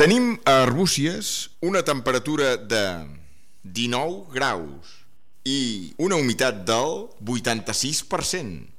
Tenim a Arbúcies una temperatura de 19 graus i una humitat del 86%.